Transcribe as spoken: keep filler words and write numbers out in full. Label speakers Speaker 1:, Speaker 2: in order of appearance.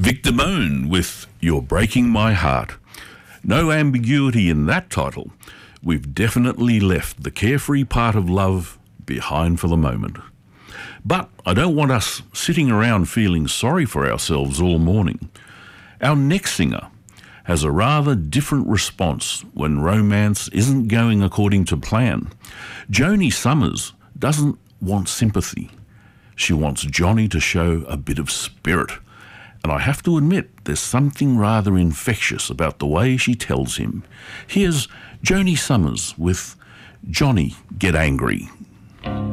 Speaker 1: Victor Moon with You're Breaking My Heart. No ambiguity in that title. We've definitely left the carefree part of love behind for the moment. But I don't want us sitting around feeling sorry for ourselves all morning. Our next singer has a rather different response when romance isn't going according to plan. Joni Summers doesn't want sympathy. She wants Johnny to show a bit of spirit. And I have to admit, there's something rather infectious about the way she tells him. Here's Joni Summers with Johnny Get Angry.